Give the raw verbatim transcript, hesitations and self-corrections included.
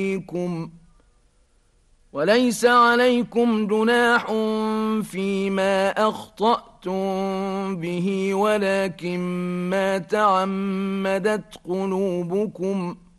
عليكم وليس عليكم جناح فيما أخطأتم به ولكن ما تعمدت قلوبكم